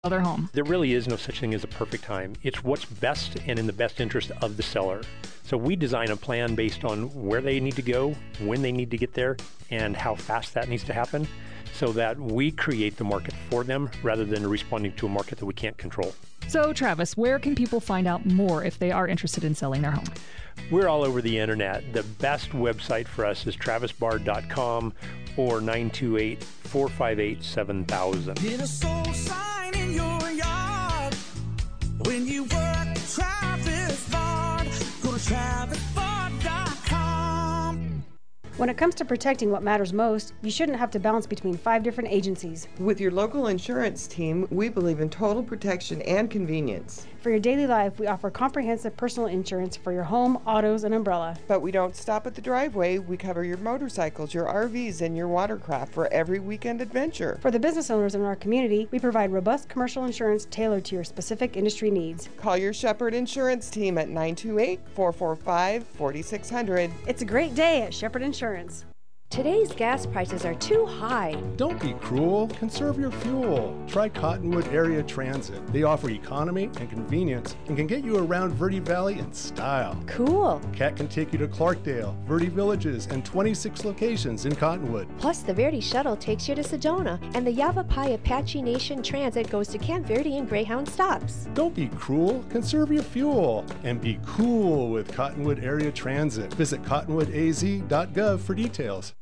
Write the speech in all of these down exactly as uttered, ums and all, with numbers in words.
their home. There really is no such thing as a perfect time. It's what's best and in the best interest of the seller. So we design a plan based on where they need to go, when they need to get there, and how fast that needs to happen, so that we create the market for them rather than responding to a market that we can't control. So, Travis, where can people find out more if they are interested in selling their home? We're all over the internet. The best website for us is travis bard dot com or nine two eight, four five eight, seven thousand. Get a soul sign in your yard when you work at Travis Bard. Go to travis bard dot com. When it comes to protecting what matters most, you shouldn't have to bounce between five different agencies. With your local insurance team, we believe in total protection and convenience. For your daily life, we offer comprehensive personal insurance for your home, autos, and umbrella. But we don't stop at the driveway. We cover your motorcycles, your R Vs, and your watercraft for every weekend adventure. For the business owners in our community, we provide robust commercial insurance tailored to your specific industry needs. Call your Shepherd Insurance team at nine two eight, four four five, four six zero zero. It's a great day at Shepherd Insurance. Today's gas prices are too high. Don't be cruel. Conserve your fuel. Try Cottonwood Area Transit. They offer economy and convenience and can get you around Verde Valley in style. Cool. Cat can take you to Clarkdale, Verde Villages, and twenty-six locations in Cottonwood. Plus, the Verde Shuttle takes you to Sedona, and the Yavapai Apache Nation Transit goes to Camp Verde and Greyhound stops. Don't be cruel. Conserve your fuel. And be cool with Cottonwood Area Transit. Visit cottonwood a z dot gov for details.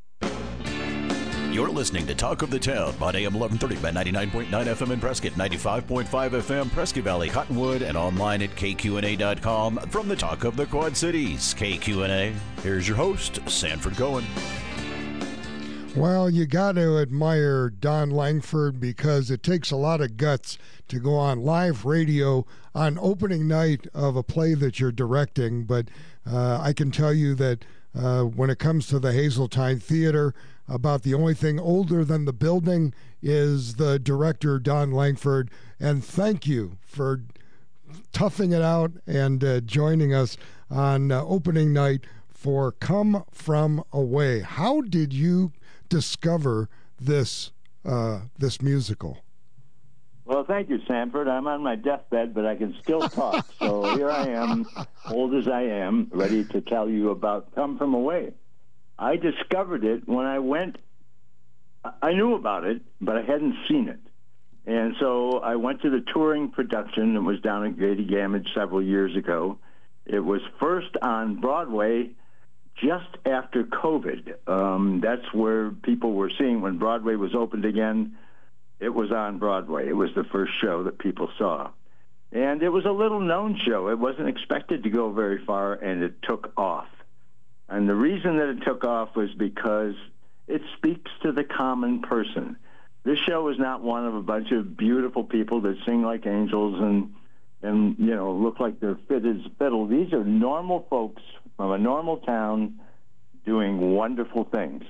You're listening to Talk of the Town on A M eleven thirty by ninety-nine point nine F M in Prescott, ninety-five point five F M Prescott Valley, Cottonwood, and online at K Q N A dot com. From the Talk of the Quad Cities, K Q N A, here's your host, Sanford Cohen. Well, you got to admire Don Langford because it takes a lot of guts to go on live radio on opening night of a play that you're directing. But uh, I can tell you that uh, when it comes to the Hazeltine Theater, about the only thing older than the building is the director, Don Langford. And thank you for toughing it out and uh, joining us on uh, opening night for Come From Away. How did you discover this uh, this musical? Well, thank you, Sanford. I'm on my deathbed, but I can still talk. So here I am, old as I am, ready to tell you about Come From Away. I discovered it when I went, I knew about it, but I hadn't seen it. And so I went to the touring production. It was down at Grady Gamage several years ago. It was first on Broadway just after COVID. Um, that's where people were seeing when Broadway was opened again. It was on Broadway. It was the first show that people saw. And it was a little-known show. It wasn't expected to go very far, and it took off. And the reason that it took off was because it speaks to the common person. This show is not one of a bunch of beautiful people that sing like angels and, and you know, look like they're fit as fiddle. These are normal folks from a normal town doing wonderful things.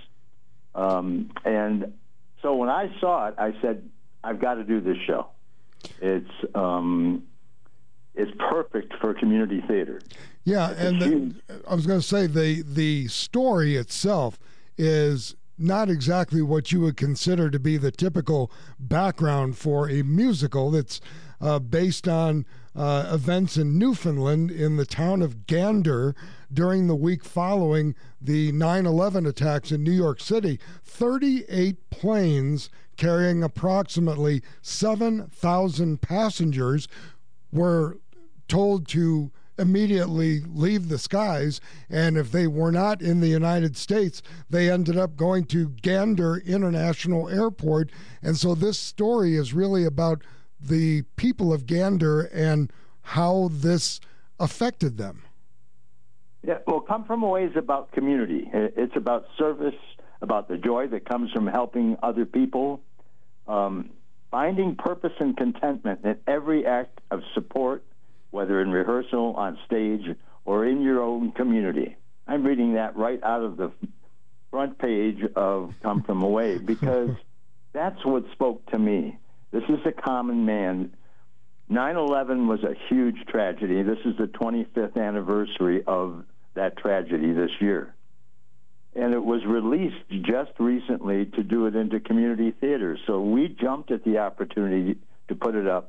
Um, and so when I saw it, I said, I've got to do this show. It's um, it's perfect for community theater. Yeah, and the, I was going to say the the story itself is not exactly what you would consider to be the typical background for a musical. That's uh, based on uh, events in Newfoundland in the town of Gander during the week following the nine eleven attacks in New York City. thirty-eight planes carrying approximately seven thousand passengers were told to immediately leave the skies, and if they were not in the United States, they ended up going to Gander International Airport. And so this story is really about the people of Gander and how this affected them. Yeah, well, Come From Away is about community. It's about service, about the joy that comes from helping other people, um, finding purpose and contentment in every act of support, whether in rehearsal, on stage, or in your own community. I'm reading that right out of the front page of Come From Away because that's what spoke to me. This is a common man. nine eleven was a huge tragedy. This is the twenty-fifth anniversary of that tragedy this year. And it was released just recently to do it into community theater. So we jumped at the opportunity to put it up.